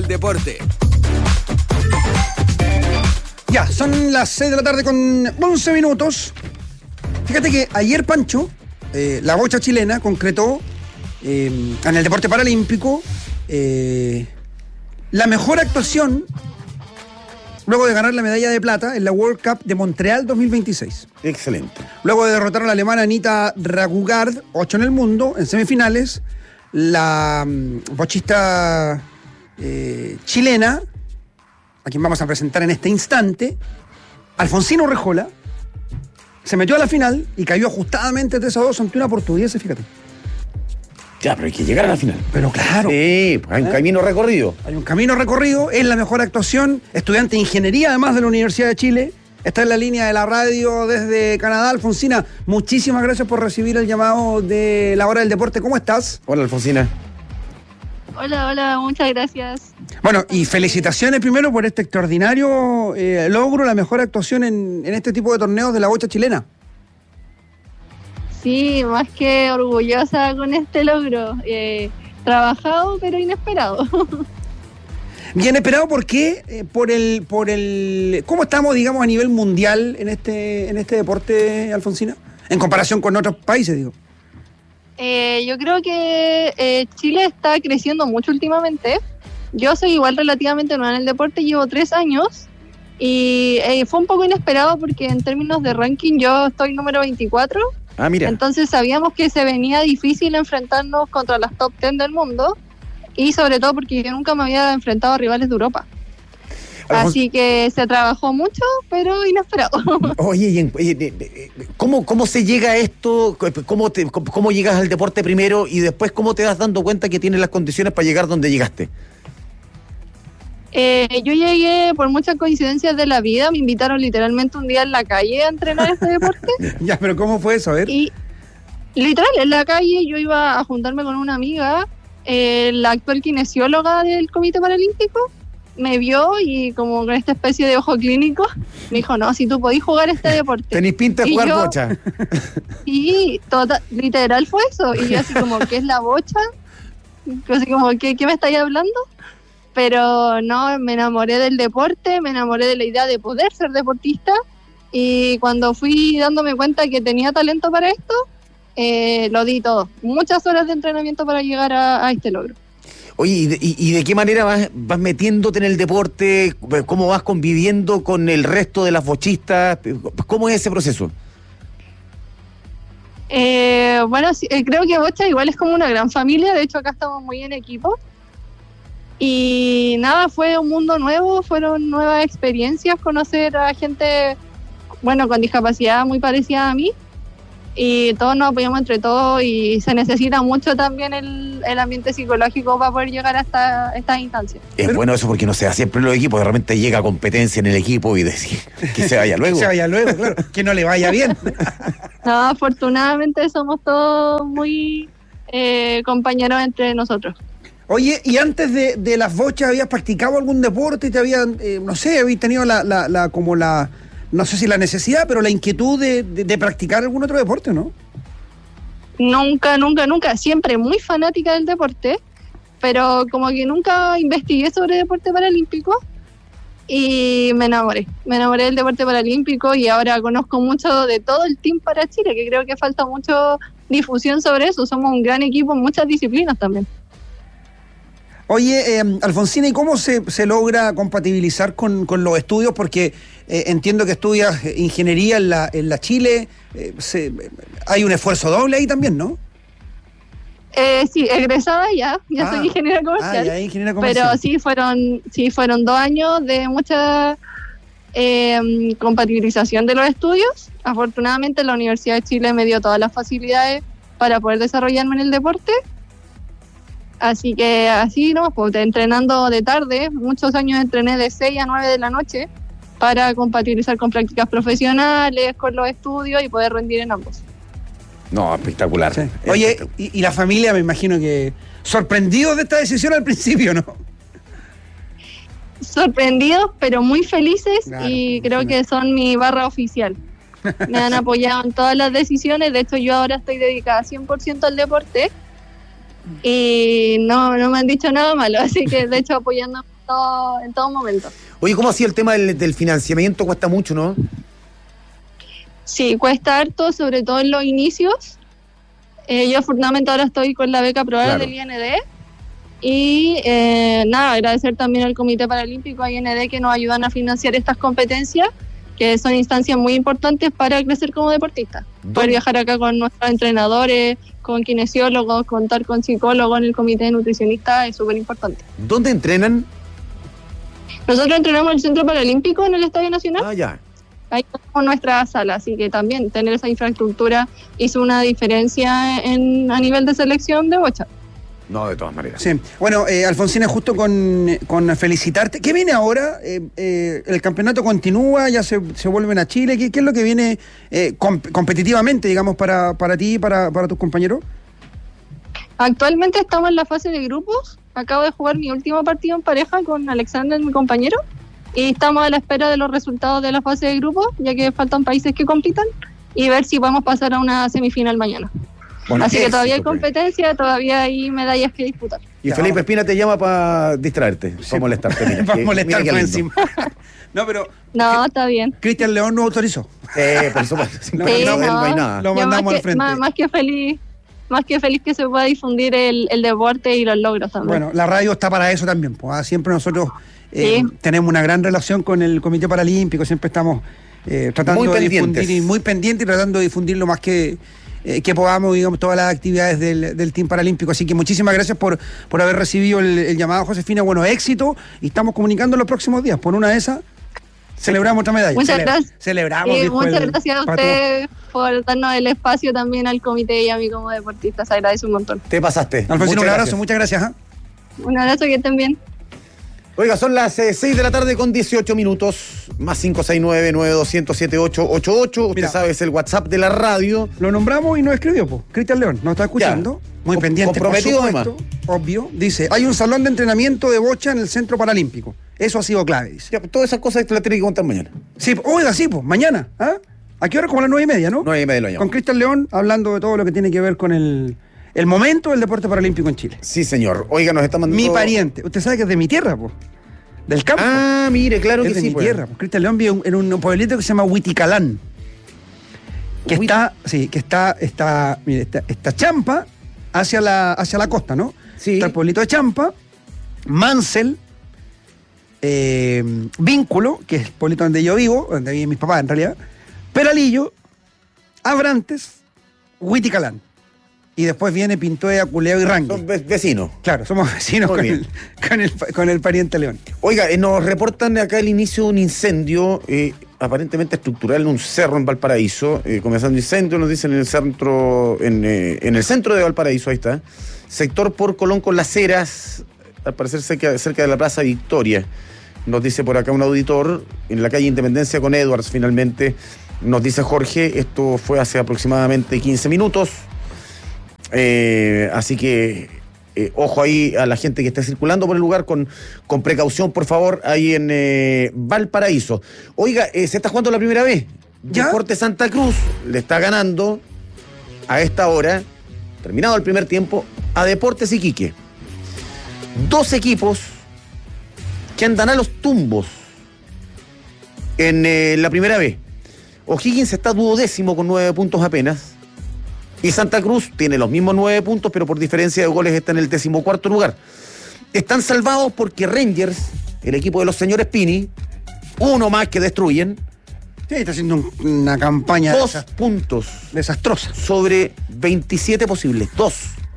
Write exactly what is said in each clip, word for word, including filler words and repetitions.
deporte. Ya, son las seis de la tarde con once minutos. Fíjate que ayer, Pancho, eh, la bocha chilena concretó eh, en el deporte paralímpico eh, la mejor actuación luego de ganar la medalla de plata en la World Cup de Montreal dos mil veintiséis. Excelente. Luego de derrotar a la alemana Anita Ragugard, ocho en el mundo, en semifinales, la um, bochista eh, chilena, a quien vamos a presentar en este instante, Alfonsina Urrejola, se metió a la final y cayó ajustadamente tres a dos ante una portuguesa, fíjate. Ya, pero hay que llegar a la final. Pero claro. Sí, pues hay un ¿Eh? camino recorrido. Hay un camino recorrido, es la mejor actuación, estudiante de ingeniería además de la Universidad de Chile, está en la línea de la radio desde Canadá. Alfonsina, muchísimas gracias por recibir el llamado de la hora del deporte. ¿Cómo estás? Hola, Alfonsina. Hola, hola, muchas gracias. Bueno, y felicitaciones primero por este extraordinario eh, logro, la mejor actuación en, en este tipo de torneos de la bocha chilena. Sí, más que orgullosa con este logro. Eh, trabajado, pero inesperado. Bien esperado, ¿por qué? Eh, por el, por el, ¿cómo estamos, digamos, a nivel mundial en este, en este deporte, Alfonsina? En comparación con otros países, digo. Eh, yo creo que eh, Chile está creciendo mucho últimamente. Yo soy igual relativamente nueva en el deporte, llevo tres años y eh, fue un poco inesperado porque en términos de ranking yo estoy número veinticuatro. Ah, mira. Entonces sabíamos que se venía difícil enfrentarnos contra las top diez del mundo y sobre todo porque yo nunca me había enfrentado a rivales de Europa. Alfons- Así que se trabajó mucho, pero inesperado. Oye, y en- oye, de- de- ¿cómo, ¿cómo se llega a esto? ¿Cómo, te, cómo, cómo llegas al deporte primero y después cómo te vas dando cuenta que tienes las condiciones para llegar donde llegaste? Eh, yo llegué por muchas coincidencias de la vida, me invitaron literalmente un día en la calle a entrenar este deporte. Ya, pero ¿cómo fue eso? A ver. Y literal, en la calle yo iba a juntarme con una amiga, eh, la actual kinesióloga del Comité Paralímpico, me vio y como con esta especie de ojo clínico, me dijo, no, si tú podís jugar este deporte. Tenís pinta de Y jugar yo- bocha. Y toda, literal fue eso. Y yo así como, ¿qué es la bocha? Así como, ¿qué, qué me estáis hablando? Pero no, me enamoré del deporte, me enamoré de la idea de poder ser deportista. Y cuando fui dándome cuenta que tenía talento para esto, eh, lo di todo. Muchas horas de entrenamiento para llegar a, a este logro. Oye, ¿y de, y- y de qué manera vas, vas metiéndote en el deporte? ¿Cómo vas conviviendo con el resto de las bochistas? ¿Cómo es ese proceso? Eh, bueno, sí, eh, creo que bocha igual es como una gran familia. De hecho, acá estamos muy en equipo. Y nada, fue un mundo nuevo, fueron nuevas experiencias, conocer a gente, bueno, con discapacidad muy parecida a mí. Y todos nos apoyamos entre todos y se necesita mucho también el, el ambiente psicológico para poder llegar a esta, estas instancias. Es Pero- bueno eso porque no se da siempre en los equipos, de repente llega competencia en el equipo y decir que se vaya luego. Que se vaya luego, claro. Que no le vaya bien. No, afortunadamente somos todos muy eh, compañeros entre nosotros. Oye, y antes de, de las bochas, ¿habías practicado algún deporte? ¿Te habían, eh, no sé, habías tenido la, la, la, como la, no sé si la necesidad, pero la inquietud de, de, de practicar algún otro deporte, ¿no? Nunca, nunca, nunca, siempre muy fanática del deporte, pero como que nunca investigué sobre deporte paralímpico y me enamoré, me enamoré del deporte paralímpico y ahora conozco mucho de todo el Team para Chile, que creo que falta mucho difusión sobre eso, somos un gran equipo en muchas disciplinas también. Oye, eh, Alfonsina, ¿y cómo se, se logra compatibilizar con, con los estudios? Porque eh, entiendo que estudias eh, ingeniería en la, en la Chile, eh, se, hay un esfuerzo doble ahí también, ¿no? Eh, sí, egresada ya, ya Ah, soy ingeniera comercial. Ah, ya, ingeniera comercial. Pero sí fueron, sí fueron dos años de mucha eh, compatibilización de los estudios. Afortunadamente la Universidad de Chile me dio todas las facilidades para poder desarrollarme en el deporte. Así que así, ¿no? Pues entrenando de tarde, muchos años entrené de seis a nueve de la noche para compatibilizar con prácticas profesionales, con los estudios y poder rendir en ambos. No, espectacular. Sí. Oye, Espectacular. y, y la familia, me imagino que sorprendidos de esta decisión al principio, ¿no? Sorprendidos, pero muy felices, Claro, y creo imagino. que son mi barra oficial. Me han apoyado en todas las decisiones. De hecho, yo ahora estoy dedicada cien por ciento al deporte y no, no me han dicho nada malo, así que de hecho apoyando todo, en todo momento. Oye, ¿cómo hacía el tema del, del financiamiento? Cuesta mucho, ¿no? Sí, cuesta harto, sobre todo en los inicios. Eh, yo afortunadamente ahora estoy con la beca aprobada Claro. del I N D. Y eh, nada, agradecer también al Comité Paralímpico, a I N D, que nos ayudan a financiar estas competencias, que son instancias muy importantes para crecer como deportista. Poder viajar acá con nuestros entrenadores, con kinesiólogos, contar con psicólogos en el comité de nutricionistas es súper importante. ¿Dónde entrenan? Nosotros entrenamos en el Centro Paralímpico en el Estadio Nacional. Ah, ya. Ahí tenemos nuestra sala, así que también tener esa infraestructura hizo una diferencia en, a nivel de selección de bocha. No, de todas maneras. Sí. Bueno, eh, Alfonsina, justo con, con felicitarte. ¿Qué viene ahora? Eh, eh, ¿El campeonato continúa? ¿Ya se, se vuelven a Chile? ¿Qué, qué es lo que viene eh, comp- competitivamente, digamos, para, para ti y para, para tus compañeros? Actualmente estamos en la fase de grupos. Acabo de jugar mi último partido en pareja con Alexander, mi compañero. Y estamos a la espera de los resultados de la fase de grupos, ya que faltan países que compitan, y ver si podemos pasar a una semifinal mañana. Bueno, Así que éxito, todavía hay pues. competencia, todavía hay medallas que disputar. Y Ya, Felipe vamos. Espina te llama para distraerte, para molestarte. Mira, Para que- molestar mira por qué lindo. encima. No, pero No, está bien. Cristian León no autorizó. Sí, por supuesto. Sin No, permiso no, de él no hay no. nada. Lo Yo mandamos más al que, frente. Más, más que feliz, más que feliz que se pueda difundir el, el deporte y los logros también. Bueno, la radio está para eso también. Pues, ¿ah? Siempre nosotros eh, Sí. tenemos una gran relación con el Comité Paralímpico, siempre estamos eh, tratando Muy de pendientes. difundir, y muy pendientes y tratando de difundir lo más que, eh, que podamos, digamos, todas las actividades del, del Team Paralímpico. Así que muchísimas gracias por, por haber recibido el, el llamado, Josefina. Bueno, éxito, y estamos comunicando los próximos días. Por una de esas, celebramos otra medalla. Muchas Cele- gracias. Celebramos. Sí, dijo muchas el gracias a Pato. ustedes por darnos el espacio también al comité y a mí como deportista. Se agradece un montón. Te pasaste. Alfonsina, Muchas un abrazo, gracias. muchas gracias. ¿ah? Un abrazo, que estén bien. Oiga, son las eh, seis de la tarde con dieciocho minutos, más cinco seis nueve, nueve dos cero siete, ocho ocho ocho. Usted Mira. sabe, es el WhatsApp de la radio. Lo nombramos y nos escribió, pues. Cristian León, nos está escuchando. Ya. Muy Com- pendiente, por comprometido, supuesto, obvio. Dice, hay un salón de entrenamiento de bocha en el Centro Paralímpico. Eso ha sido clave, dice. Ya, pues, todas esas cosas te las tiene que contar mañana. Sí, oiga, sí, pues, mañana. ¿Ah? ¿A qué hora? Como a las nueve y media, ¿no? Nueve y media de la Con mañana. Cristian León, hablando de todo lo que tiene que ver con el, el momento del deporte paralímpico en Chile. Sí, señor. Oiga, nos está mandando... Mi pariente. Usted sabe que es de mi tierra, pues. Del campo. Ah, mire, claro es que de sí. mi pues. tierra. Pues. Cristian León vive en un pueblito que se llama Huiticalán. Que Huit- está, sí, que está, está, mire, está, está Champa hacia la, hacia la costa, ¿no? Sí. Está el pueblito de Champa, Mansell, eh, Vínculo, que es el pueblito donde yo vivo, donde viven mis papás en realidad, Peralillo, Abrantes, Huiticalán. Y después viene Pintoea, Culeo y Rangue. Son ve- vecinos. Claro, somos vecinos Muy con bien. el, con, el, con el pariente León. Oiga, eh, nos reportan acá el inicio de un incendio eh, aparentemente estructural en un cerro en Valparaíso. Eh, comenzando incendio, nos dicen en el centro, en, eh, en el centro de Valparaíso, ahí está. Sector por Colón con Las Heras, al parecer cerca, cerca de la Plaza Victoria. Nos dice por acá un auditor, en la calle Independencia con Edwards, finalmente. Nos dice Jorge, esto fue hace aproximadamente quince minutos. Eh, así que eh, ojo ahí a la gente que esté circulando por el lugar con, con precaución, por favor, ahí en eh, Valparaíso. Oiga, eh, se está jugando la primera vez. ¿Ya? Deportes Santa Cruz le está ganando a esta hora, terminado el primer tiempo, a Deportes Iquique. Dos equipos que andan a los tumbos en eh, la primera vez. O'Higgins está duodécimo con nueve puntos apenas. Y Santa Cruz tiene los mismos nueve puntos, pero por diferencia de goles está en el decimocuarto lugar. Están salvados porque Rangers, el equipo de los señores Pini, uno más que destruyen, Sí, está haciendo un- una campaña dos desa- puntos desastrosa. sobre veintisiete posibles. Dos.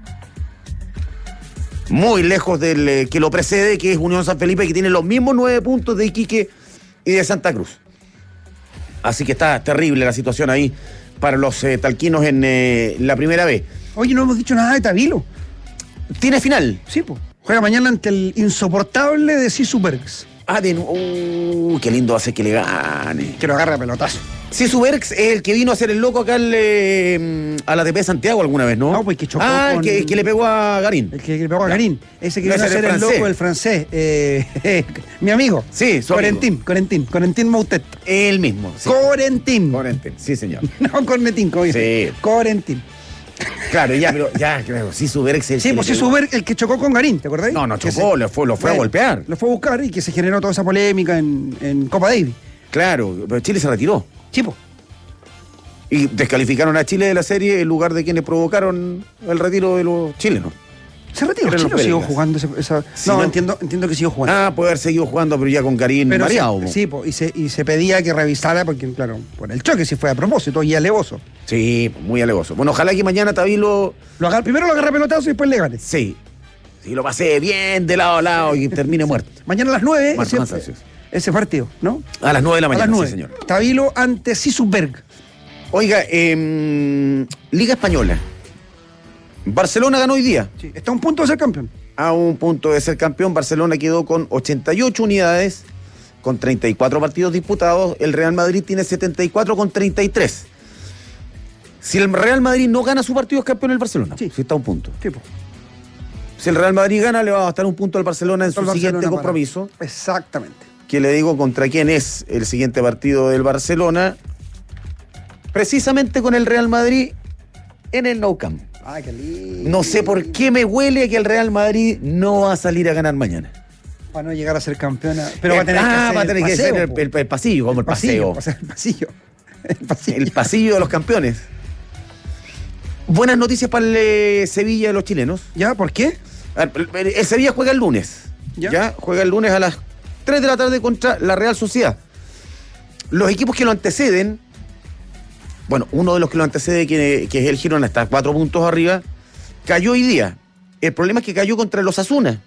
Muy lejos del eh, que lo precede, que es Unión San Felipe, que tiene los mismos nueve puntos de Iquique y de Santa Cruz. Así que está terrible la situación ahí para los eh, talquinos en eh, la primera vez. Oye, no hemos dicho nada de Tabilo. Tiene final. Sí, pues. Juega mañana ante el insoportable de Sisu Bergs. Ah, de nuevo. Uh, qué lindo va a ser que le gane. Que lo agarra a pelotazo. Sisu Bergs es el que vino a hacer el loco acá al, eh, a la T P Santiago alguna vez, ¿no? No, pues que chocó Ah, con- que, que le pegó a Garín. El que le pegó a Garín. Ese que No, viene a ese ser era el francés. loco del francés. Eh, mi amigo. Sí, su amigo. Corentín, Corentín. Corentín Moutet. El mismo. Sí. Corentín. Corentín, sí, señor. No, Cornetín, como dice. Sí. Corentín. Claro, ya, pero ya, claro, sí, Suberg se. Sí, pues sí, Suberg, el que chocó con Garín, ¿te acordás? No, no Que chocó, se- lo fue, lo fue a Bueno, golpear. Lo fue a buscar y que se generó toda esa polémica en, en Copa Davis. Claro, pero Chile se retiró. Sí, pues. Y descalificaron a Chile de la serie en lugar de quienes provocaron el retiro de los chilenos. ¿Se retiró Eran Chile los o siguió belgas. jugando ese- esa.? Sí, no, ¿no? Entiendo, entiendo que siguió jugando. Ah, puede haber seguido jugando, pero ya con Karim Pero mareado. sí, po. sí, po, y, se, y se pedía que revisara, porque, claro, por el choque, si fue a propósito y alevoso. Sí, muy alegoso. Bueno, ojalá que mañana Tabilo. Lo agarra, primero lo agarra pelotazo y después le gane. Sí. Sí, lo pasé bien de lado a lado y termine muerto. Mañana a las nueve Más ese, cansancios. ese partido, ¿no? A las nueve de la A mañana, las nueve. sí, señor. Tabilo ante Sisubberg. Oiga, em, Liga Española. Barcelona ganó hoy día. Sí, está a un punto de ser campeón. A un punto de ser campeón, Barcelona quedó con ochenta y ocho unidades, con treinta y cuatro partidos disputados. El Real Madrid tiene setenta y cuatro con treinta y tres. Si el Real Madrid no gana su partido, es campeón el Barcelona. Sí. Si está a un punto. Tipo. Si el Real Madrid gana, le va a bastar un punto al Barcelona en su El Barcelona siguiente para- compromiso. Exactamente. Que le digo contra quién es el siguiente partido del Barcelona. Precisamente con el Real Madrid en el Nou Camp. Ay, qué lindo. No sé por qué me huele que el Real Madrid no va a salir a ganar mañana. Para no llegar a ser campeona. Pero va a tener ah, que hacer va a tener el que paseo, ser el, po. el- el pasillo, como el paseo. O sea, el pasillo. El pasillo. El pasillo de los campeones. Buenas noticias para el eh, Sevilla de los chilenos. ¿Ya? ¿Por qué? A ver, El, el Sevilla juega el lunes. ¿Ya? ¿Ya? Juega el lunes a las tres de la tarde contra la Real Sociedad. Los equipos que lo anteceden, bueno, uno de los que lo antecede, que, que es el Girona, está cuatro puntos arriba, cayó hoy día. El problema es que cayó contra el Osasuna,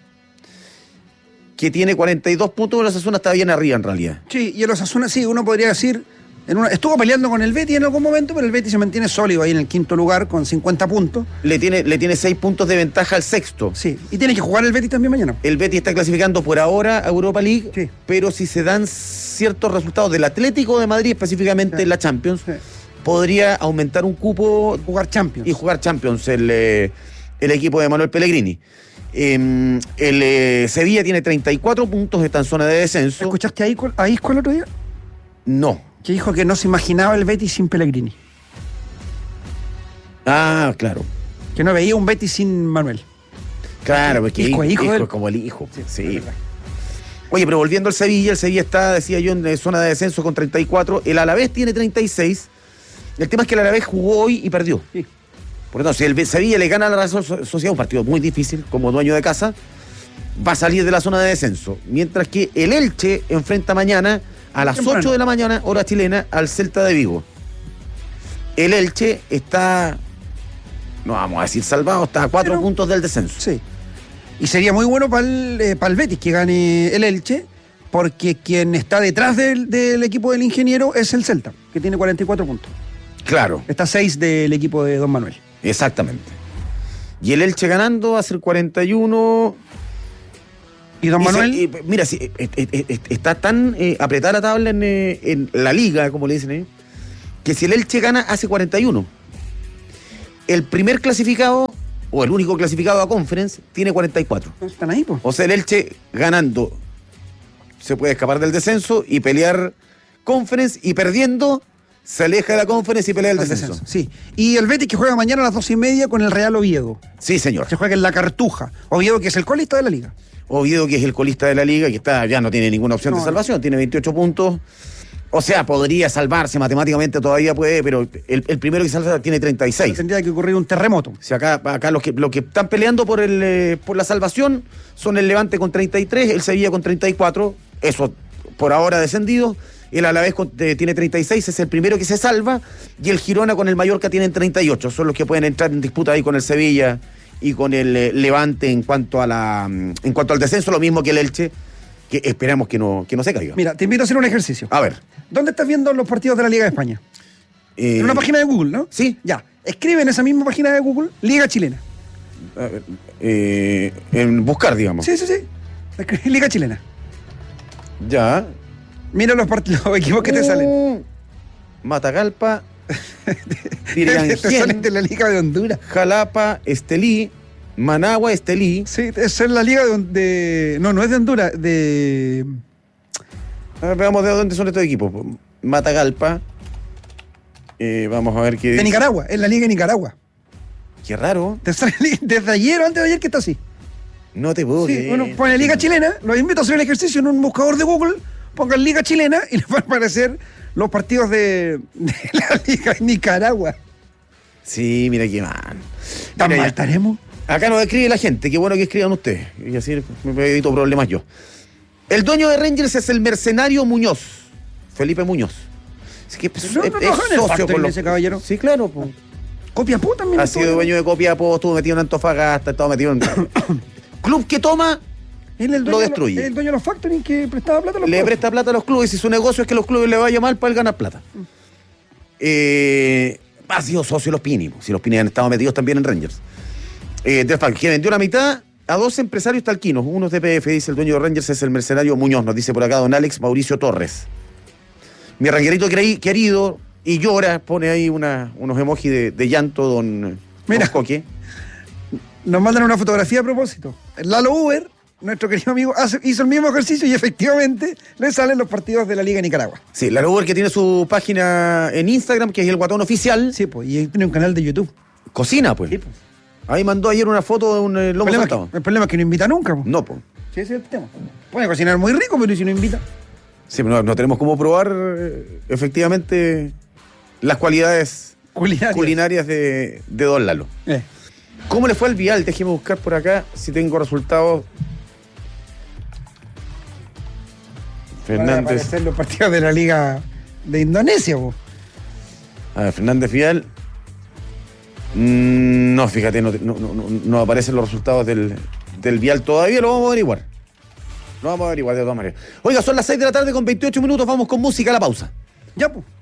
que tiene cuarenta y dos puntos, el Osasuna está bien arriba en realidad. Sí, y el Osasuna, sí, uno podría decir. En una, estuvo peleando con el Betis en algún momento, pero el Betis se mantiene sólido ahí en el quinto lugar con cincuenta puntos. Le tiene, le tiene seis puntos de ventaja al sexto. Sí, y tiene que jugar el Betis también mañana. El Betis está clasificando por ahora a Europa League, Sí. pero si se dan ciertos resultados del Atlético de Madrid, específicamente Sí. en la Champions, Sí. podría aumentar un cupo Jugar Champions. y jugar Champions el, eh, el equipo de Manuel Pellegrini. Eh, el eh, Sevilla tiene treinta y cuatro puntos, está en zona de descenso. ¿Escuchaste a Isco, a Isco el otro día? No. Que dijo que no se imaginaba el Betis sin Pellegrini. Ah, claro. Que no veía un Betis sin Manuel. Claro, porque Hijo, hijo hijo del- es como el hijo. Sí. es verdad. Oye, pero volviendo al Sevilla, el Sevilla está, decía yo, en eh, zona de descenso con treinta y cuatro. El Alavés tiene treinta y seis. El tema es que el Alavés jugó hoy y perdió. Sí. Por lo tanto, si el Sevilla le gana a la Real So- Sociedad, un partido muy difícil, como dueño de casa, va a salir de la zona de descenso. Mientras que el Elche enfrenta mañana a las Temprano. ocho de la mañana, hora chilena, al Celta de Vigo. El Elche está, no vamos a decir salvado, está a cuatro Pero- puntos del descenso. Sí. Y sería muy bueno para el, eh, para el Betis que gane el Elche, porque quien está detrás del, del equipo del ingeniero es el Celta, que tiene cuarenta y cuatro puntos. Claro, Está seis del equipo de Don Manuel. exactamente. Y el Elche ganando va a ser cuarenta y uno. Y Don Y se- Manuel, y, mira, si, eh, eh, eh, eh, está tan eh, apretada la tabla en, eh, en la liga, como le dicen, eh, que si el Elche gana, hace cuarenta y uno. El primer clasificado, o el único clasificado a Conference, tiene cuarenta y cuatro. están ahí, pues. O sea, el Elche ganando se puede escapar del descenso y pelear Conference, y perdiendo se aleja de la Conference y pelea el Al descenso. descenso, sí. Y el Betis que juega mañana a las doce y media con el Real Oviedo. Sí, señor. Se juega en la Cartuja. Oviedo que es el colista de la liga. Oviedo, que es el colista de la liga, que está ya no tiene ninguna opción No, de no. salvación, tiene veintiocho puntos. O sea, podría salvarse matemáticamente, todavía puede, pero el, el primero que salva tiene treinta y seis. Tendría que ocurrir un terremoto. Si acá, acá los que los que están peleando por el eh, por la salvación son el Levante con treinta y tres, el Sevilla con treinta y cuatro, eso por ahora descendido. El Alavés con- eh, tiene treinta y seis, es el primero que se salva, y el Girona con el Mallorca tienen treinta y ocho, son los que pueden entrar en disputa ahí con el Sevilla y con el eh, Levante en cuanto a la mm, en cuanto al descenso, lo mismo que el Elche, que esperamos que no que no se caiga. Mira, te invito a hacer un ejercicio. A ver, ¿Dónde estás viendo los partidos de la Liga de España? eh, En una página de Google, ¿no? sí. Ya. Escribe en esa misma página de Google Liga Chilena. a ver, eh, en buscar, digamos. Sí, sí, sí. Escribe Liga Chilena. Ya. Mira los, part- los equipos que te salen. Uh, Matagalpa, Te salen Diriangén, de la Liga de Honduras. Jalapa, Estelí, Managua, Estelí. Sí, esa es la Liga de, Hon- de. No, no es de Honduras, de. A ver, veamos de dónde son estos equipos. Matagalpa. Eh, vamos a ver qué De dice. Nicaragua, es la Liga de Nicaragua. Qué raro. Te sale desde ayer o antes de ayer que está así. No te puedo Sí, creer. uno pone Liga Chilena, los invito a hacer el ejercicio en un buscador de Google, pongan Liga Chilena y les van a aparecer los partidos de, de la Liga de Nicaragua. Sí, mira qué mal. ¿Tan Mira, mal ya. estaremos? Acá nos escribe la gente, qué bueno que escriban ustedes. Y así me evito problemas yo. El dueño de Rangers es el mercenario Muñoz, Felipe Muñoz. Es que es, No, no es trabajó en el socio Factory con los... ese caballero. Sí, claro. Po. Copiapó también. Ha estuvo, sido ¿no? dueño de Copiapó, estuvo metido en Antofagasta, estaba metido en... Club que toma, Él es el dueño lo de destruye. los- el dueño de los factoring que prestaba plata a los le clubes. presta plata a los clubes y su negocio es que a los clubes le vaya mal para él ganar plata. Eh, ha sido socio de los Pini, si los Pini han estado metidos también en Rangers. Eh, del Falcon, que vendió la mitad a dos empresarios talquinos, unos de P F, dice el dueño de Rangers, es el mercenario Muñoz, nos dice por acá don Alex Mauricio Torres. Mi ranguerito creí- querido, y llora, pone ahí una, unos emojis de, de llanto, don, Mira. don Coque. Nos mandan una fotografía a propósito. Lalo Uber, nuestro querido amigo, hace- hizo el mismo ejercicio y efectivamente le salen los partidos de la Liga de Nicaragua. Sí, la Uber que tiene su página en Instagram, que es el Guatón Oficial, Sí, pues, y tiene un canal de YouTube. cocina, pues. Sí, pues. Ahí mandó ayer una foto de un eh, El lomo problema, es saltado. que, el problema es que no invita nunca. Pues. No, pues. Sí, ese es el tema. Puede cocinar muy rico, pero ¿y si no invita? Sí, pero no, no tenemos cómo probar eh, efectivamente las cualidades Culinaria. culinarias de, de Don Lalo. Eh. ¿Cómo le fue al Vial? Déjeme buscar por acá si tengo resultados. Van a Fernández. aparecer los partidos de la Liga de Indonesia, pues. A ver, Fernández Vial. Mm, no, fíjate, no, no, no, no- no aparecen los resultados del, del Vial todavía, lo vamos a averiguar. Lo vamos a averiguar de todas maneras. Oiga, son las seis de la tarde con veintiocho minutos, vamos con música a la pausa. Ya, pues.